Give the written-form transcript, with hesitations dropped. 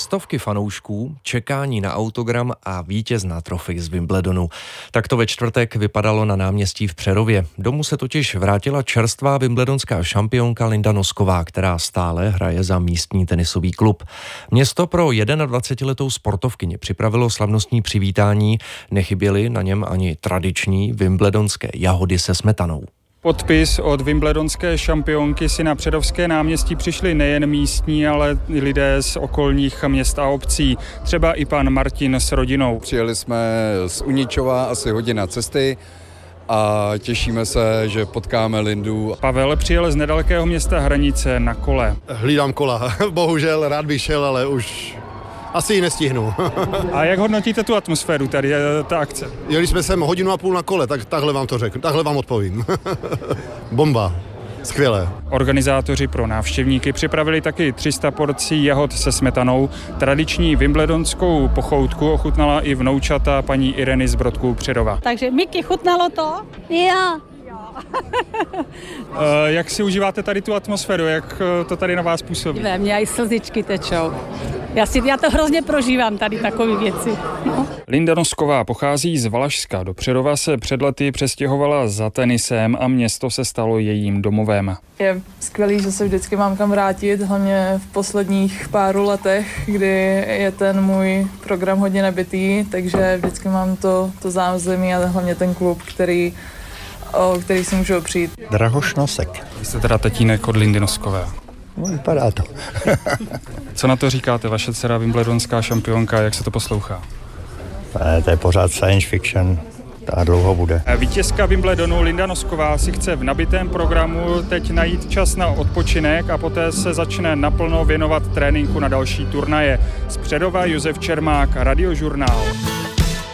stovky fanoušků, čekání na autogram a vítězná trofej z Wimbledonu. Tak to ve čtvrtek vypadalo na náměstí v Přerově. Domů se totiž vrátila čerstvá wimbledonská šampionka Linda Nosková, která stále hraje za místní tenisový klub. Město pro 21letou sportovkyni připravilo slavnostní přivítání, nechyběly na něm ani tradiční wimbledonské jahody se smetanou. Podpis od wimbledonské šampionky si na Přerovské náměstí přišli nejen místní, ale i lidé z okolních měst a obcí. Třeba i pan Martin s rodinou. Přijeli jsme z Uničova, asi hodina cesty a těšíme se, že potkáme Lindu. Pavel přijel z nedalekého města Hranice na kole. Hlídám kola. Bohužel rád bych šel, ale už asi ji nestihnu. A jak hodnotíte tu atmosféru tady, ta akce? Jeli jsme sem 1,5 hodiny na kole, tak takhle vám to řeknu, takhle vám odpovím. Bomba. Skvělé. Organizátoři pro návštěvníky připravili taky 300 porcí jahod se smetanou. Tradiční wimbledonskou pochoutku ochutnala i vnoučata paní Ireny z Brodků Přerova. Takže Miky, chutnalo to? Jo. Jak si užíváte tady tu atmosféru, jak to tady na vás působí? Ve mně i slzičky tečou. Já to hrozně prožívám tady takové věci. No. Linda Nosková pochází z Valašska. Do Přerova se před lety přestěhovala za tenisem a město se stalo jejím domovem. Je skvělý, že se vždycky mám kam vrátit, hlavně v posledních pár letech, kdy je ten můj program hodně nabitý, takže vždycky mám to zázemí a hlavně ten klub, o který si můžu opřít. Drahoš Nosek. Vy jste teda tatínek od Lindy Noskové. No, vypadá to. Co na to říkáte, vaše dcera wimbledonská šampionka, jak se to poslouchá? To je pořád science fiction, ta dlouho bude. Vítězka Wimbledonu Linda Nosková si chce v nabitém programu teď najít čas na odpočinek a poté se začne naplno věnovat tréninku na další turnaje. Z Přerova Josef Čermák, Radiožurnál.